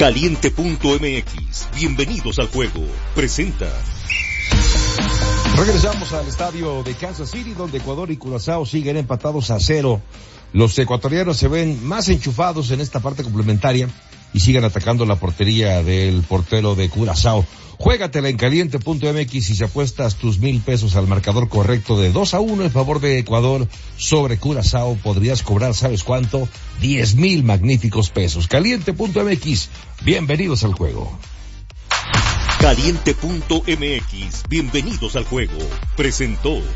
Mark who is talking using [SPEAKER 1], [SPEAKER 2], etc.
[SPEAKER 1] Caliente.mx, bienvenidos al juego, presenta.
[SPEAKER 2] Regresamos al estadio de Kansas City, donde Ecuador y Curazao siguen empatados a 0. Los ecuatorianos se ven más enchufados en esta parte complementaria y siguen atacando la portería del portero de Curazao. Juégatela en Caliente.mx y si apuestas tus $1,000 al marcador correcto de 2-1 en favor de Ecuador sobre Curazao, podrías cobrar, ¿sabes cuánto? 10,000 magníficos pesos. Caliente.mx, bienvenidos al juego.
[SPEAKER 1] Caliente.mx, bienvenidos al juego, presentó.